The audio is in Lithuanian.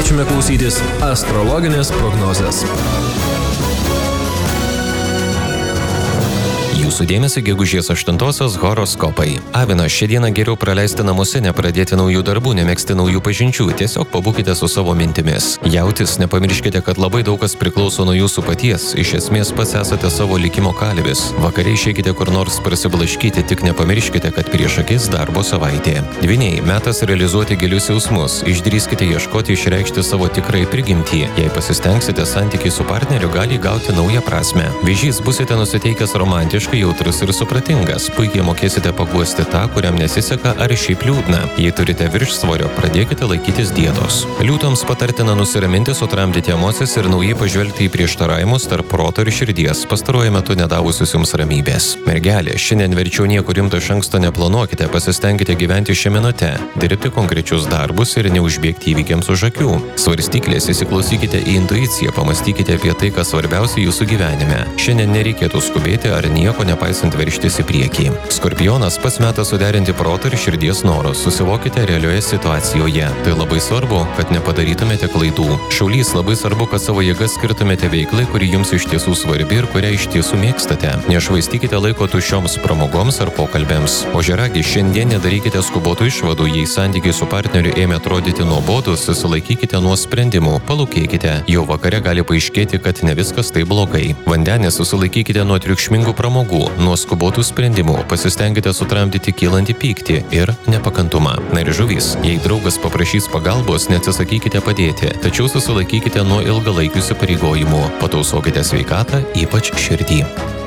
Kviečiame klausytis astrologinės prognozės. Jūsų dėmesį gegužės 8-osios horoskopai. Avino, šią dieną geriau praleisti namuose, nepradėti naujų darbų, nemėgsti naujų pažinčių, tiesiog pabūkite su savo mintimis. Jautis, nepamirškite, kad labai daug kas priklauso nuo jūsų paties, iš esmės pats esate savo likimo kalvis. Vakare išeikite kur nors prasiblaškyti, tik nepamirškite, kad prieš akis darbo savaitė. Dvyniai, metas realizuoti gilius jausmus, išdrįskite ieškoti išreikšti savo tikrai prigimtį. Jei pasistengsite, santykiai su partneriu gali gauti naują prasmę. Vėžys, busite nusiteikęs romantiškai, jautrus ir supratingas, puikiai mokėsite paguosti tą, kuriam nesiseka ar šiaip liūdna. Jei turite viršsvorio, pradėkite laikytis dietos. Liūtoms patartina nusiraminti, sutramdyti emocijas ir naujai pažvelgti į prieštaravimus tarp proto ir širdies, pastaruoju metu nedavusius jums ramybės. Mergelė, šiandien verčiau nieko rimto iš anksto neplanuokite, pasistengkite gyventi šią minutę, dirbti konkrečius darbus ir neužbėgti įvykiams už akių. Svarstyklės, įsiklausykite į intuiciją, pamastykite apie tai, kas svarbiausia jūsų gyvenime. Šiandien nereikėtų skubėti ar nieko nepaisant verštis į priekį. Skorpionas, pats metas suderinti proto ir širdies norus, susivokite realioje situacijoje. Tai labai svarbu, kad nepadarytumėte klaidų. Šaulys, labai svarbu, kad savo jėgas skirtumėte veiklai, kuri jums iš tiesų svarbi ir kurią iš tiesų mėgstate. Nešvaistykite laiko tuščioms pramogoms ar pokalbėms. Ožiaragi, šiandien nedarykite skubotų išvadų, jei santykiai su partneriu ėmė atrodyti nuobodus, susilaikykite nuo sprendimų, palūkėkite. Jau vakare gali paaiškėti, kad ne viskas tai blogai. Vandenės, susilaikykite nuo triukšmingų pramogų, nuo skubotų sprendimų, pasistengite sutramdyti kylantį pyktį ir nepakantumą. Na ir žuvys, jei draugas paprašys pagalbos, neatsisakykite padėti, tačiau susilaikykite nuo ilgalaikių įsipareigojimų, patausokite sveikatą, ypač širdį.